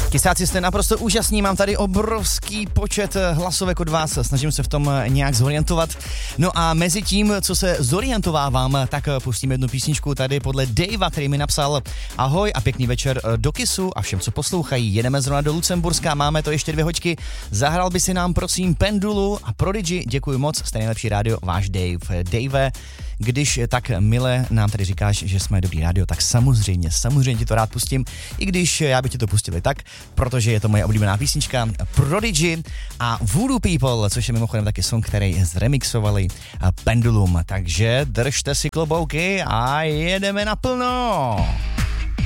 Kysáci, jste naprosto úžasní, mám tady obrovský počet hlasovek od vás, snažím se v tom nějak zorientovat. No a mezi tím, co se zorientovávám, tak pustíme jednu písničku tady podle Davea, který mi napsal: ahoj a pěkný večer do Kysu a všem, co poslouchají. Jedeme zrovna do Lucemburska, máme to ještě 2 hoďky. Zahrál by si nám prosím Pendulu a Prodigy, děkuji moc, jste nejlepší rádio, váš Dave. Dave, když tak mile nám tady říkáš, že jsme dobrý rádio, tak samozřejmě ti to rád pustím, i když já bych ti to pustil i tak, protože je to moje oblíbená písnička Prodigy a Voodoo People, což je mimochodem taky song, který zremixovali Pendulum. Takže držte si klobouky a jedeme naplno.